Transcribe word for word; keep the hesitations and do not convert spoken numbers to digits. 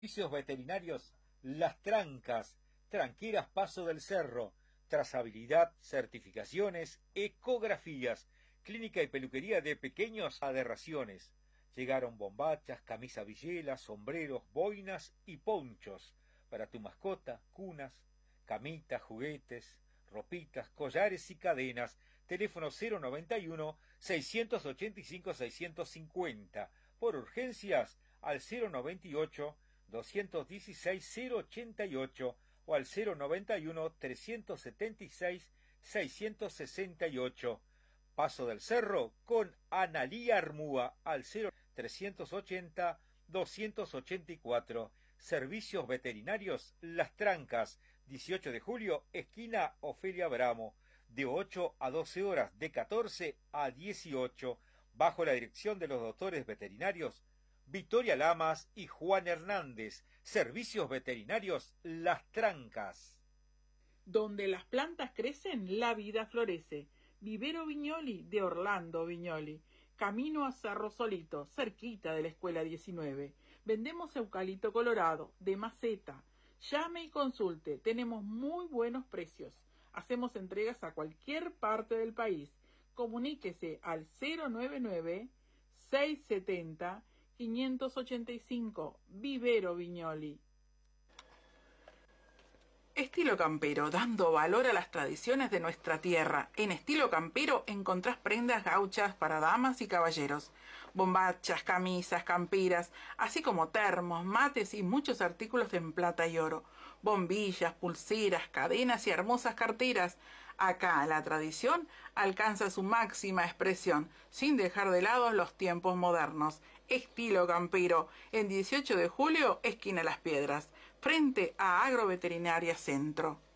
Servicios veterinarios Las Trancas, Tranqueras Paso del Cerro, trazabilidad, certificaciones, ecografías, clínica y peluquería de pequeños a de raciones. Llegaron bombachas, camisa villera, sombreros, boinas y ponchos para tu mascota, cunas, camitas, juguetes, ropitas, collares y cadenas. Teléfono cero noventa y uno, seiscientos ochenta y cinco, seiscientos cincuenta. Por urgencias al cero noventa y ocho, doscientos dieciséis, cero ochenta y ocho o al cero noventa y uno, trescientos setenta y seis, seiscientos sesenta y ocho. Paso del Cerro con Analía Armúa al cero trescientos ochenta, doscientos ochenta y cuatro. Servicios veterinarios Las Trancas, dieciocho de julio, esquina Ofelia Bramo, de ocho a doce horas, de catorce a dieciocho, bajo la dirección de los doctores veterinarios Victoria Lamas y Juan Hernández. Servicios veterinarios Las Trancas. Donde las plantas crecen, la vida florece. Vivero Viñoli de Orlando Viñoli. Camino a Cerro Solito, cerquita de la Escuela diecinueve. Vendemos eucalipto colorado, de maceta. Llame y consulte, tenemos muy buenos precios. Hacemos entregas a cualquier parte del país. Comuníquese al cero noventa y nueve, seiscientos setenta, quinientos ochenta y cinco. Vivero Viñoli. Estilo Campero, dando valor a las tradiciones de nuestra tierra. En Estilo Campero encontrás prendas gauchas para damas y caballeros, bombachas, camisas, camperas, así como termos, mates y muchos artículos en plata y oro, bombillas, pulseras, cadenas y hermosas carteras. Acá la tradición alcanza su máxima expresión, sin dejar de lado los tiempos modernos. Estilo Campero, en dieciocho de julio, esquina Las Piedras, frente a Agroveterinaria Centro.